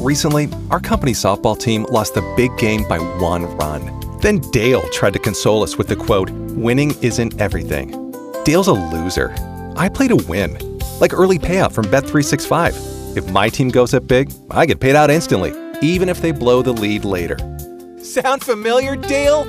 Recently, our company softball team lost the big game by 1 run. Then Dale tried to console us with the quote, "Winning isn't everything." Dale's a loser. I play to win. Like early payout from Bet365. If my team goes up big, I get paid out instantly, even if they blow the lead later. Sound familiar, Dale?